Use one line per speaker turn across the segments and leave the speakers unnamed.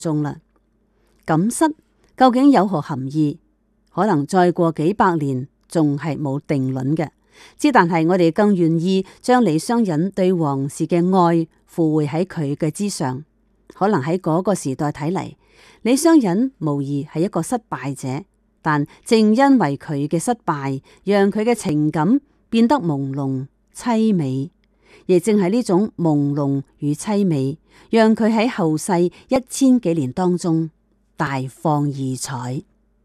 中啦。感失究竟有何含義？可能再過幾百年仲係冇定論嘅。之但係我哋更願意將李商隱對王氏嘅愛附會喺佢嘅之上。可能喺嗰個時代睇嚟，李商隱無疑係一個失敗者，但正因為佢嘅失敗，讓佢嘅情感變得朦朧淒美，亦正係呢種朦朧與淒美，讓佢喺後世1000幾年當中大放異彩。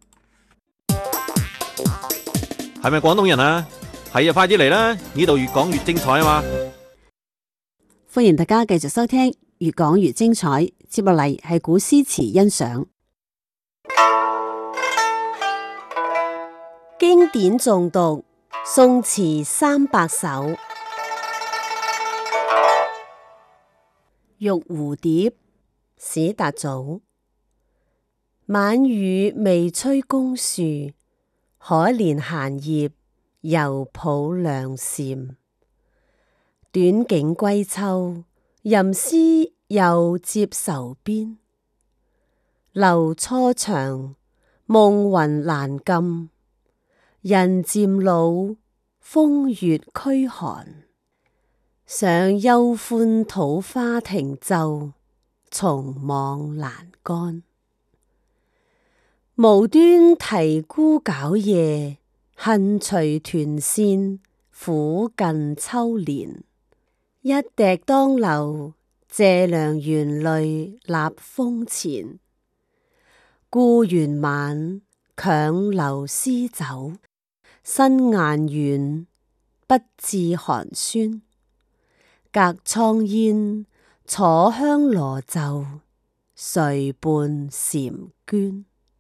係咪廣東人啊？係啊，快啲嚟啦！呢度越講越精彩啊嘛！
歡迎大家繼續收聽越講越精彩，接落嚟係古詩詞欣賞。
經典誦讀，宋詞300首。玉蝴蝶，史達祖。晚雨未吹宮樹，可憐閒葉猶抱兩扇。短景歸秋，吟詩又接愁邊。留初長，夢魂難禁。人漸老，風月驅寒。上休歡土花亭晝，松網闌干。無端啼孤皎夜，恨隨團扇，苦近秋憐。一笛當留，謝良緣淚立風前。故園晚，強留詩酒，身雁遠，不致寒酸。隔蒼煙，楚香羅袖，誰伴嬋娟？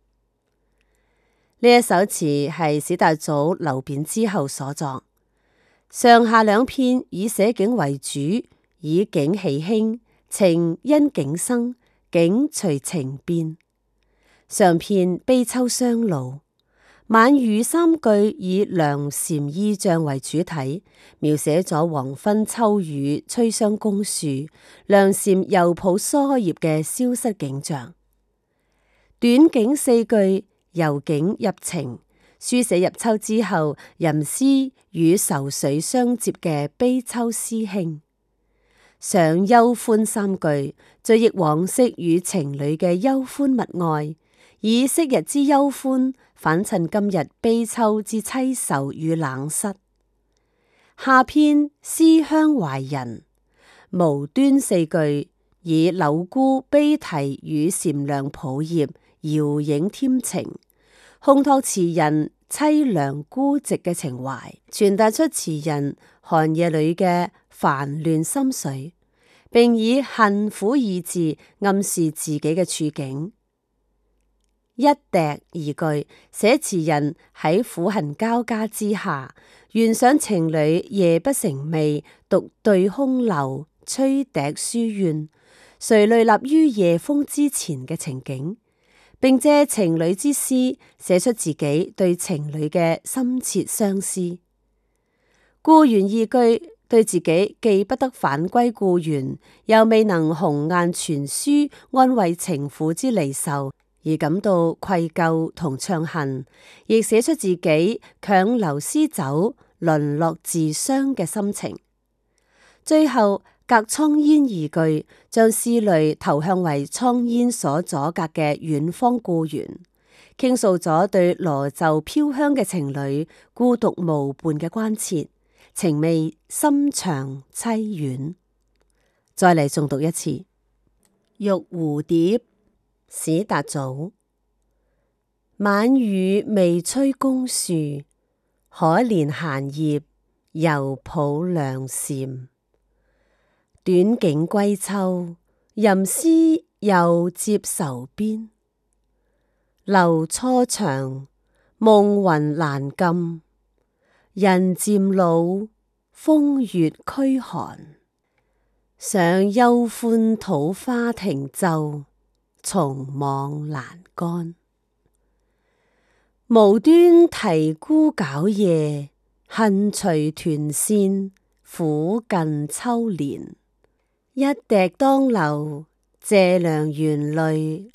呢一首詞係史達祖留貶之後所作，上下兩篇以寫景為主，以景起興，情因景生，景隨情變。上篇悲秋傷露，晚雨3句以良蟬意象為主體，描寫咗黃昏秋雨吹傷宮樹，良蟬猶抱疏葉嘅消失景象。短景4句由景入情，書寫入秋之後吟詩與愁緒相接嘅悲秋詩興。上休歡3句追憶往昔與情侶嘅幽歡蜜愛，以昔日之幽歡反襯今日悲秋之淒愁與冷失。下篇思鄉懷人，無端4句以柳孤悲啼與蟬娘抱葉遙影添情，烘托詞人凄涼孤寂嘅情懷，傳達出詞人寒夜裏嘅煩亂心緒，並以恨苦二字暗示自己嘅處境。一笛2句寫詞人喺苦恨交加之下，懸想情侶夜不成寐，獨對空留，吹笛書怨，垂淚立於夜風之前嘅情景，並借情侶之詩寫出自己對情侶嘅深切相思。故園2句對自己既不得返歸故園，又未能鴻雁傳書安慰情婦之離愁，而感到愧疚同悵恨，亦寫出自己強留詩酒，淪落自傷嘅心情。最後隔蒼煙2句將思慮投向為蒼煙所阻隔嘅遠方故園，傾訴咗對羅袖飄香嘅情侶孤獨無伴嘅關切，情味深長凄遠。再嚟誦讀一次。玉蝴蝶，史達祖。晚雨未吹宮樹，可憐閒葉猶抱兩扇。短景歸秋，吟詩又接愁邊。留初長，夢魂難禁。人漸老，風月驅寒。上休歡土花亭晝，松網闌干。無端啼孤皎夜，恨隨團扇，苦近秋憐。一笛當留， 謝良原淚。